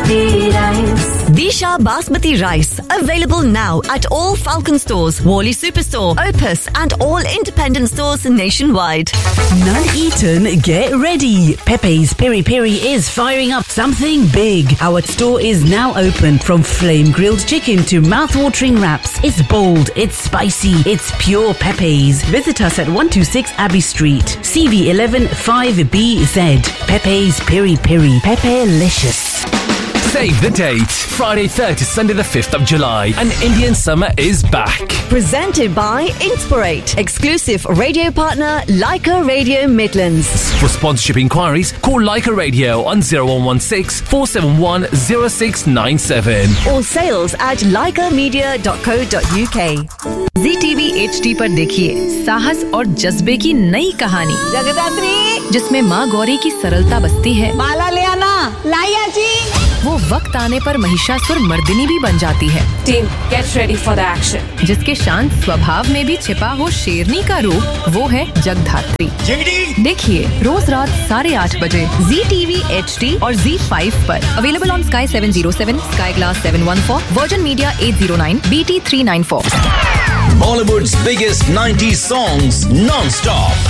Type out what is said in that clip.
Basmati rice. Disha Basmati rice. Available now at all Falcon stores, Wally Superstore, Opus and all independent stores nationwide. Nuneaton, get ready. Pepe's Piri Piri is firing up something big. Our store is now open. From flame grilled chicken to mouth-watering wraps. It's bold, it's spicy, it's pure Pepe's. Visit us at 126 Abbey Street, CV11 5BZ. Pepe's Piri Piri. Pepe-licious. Save the date. Friday 3rd to Sunday the 5th of July. And Indian summer is back. Presented by Inspirate. Exclusive radio partner Leica Radio Midlands. For sponsorship inquiries, call Leica Radio on 0116 471 0697. Or sales at leicamedia.co.uk. ZTV HD पर देखिए साहस और जज्बे की नई कहानी जगदात्री, जिसमें माँ गौरी की सरलता बसती है। माला ले आना, लाइया जी। वो वक्त आने पर महिषासुर मर्दिनी भी बन जाती है। Team, get ready for the action. जिसके शांत स्वभाव में भी छिपा हो शेरनी का रूप, वो है जगधात्री। देखिए रोज रात 8:30 बजे ZTV HD और Z5 पर। Available on Sky 707, Sky Glass 714, Virgin Media 809, BT 394. Bollywood's biggest 90s songs non-stop.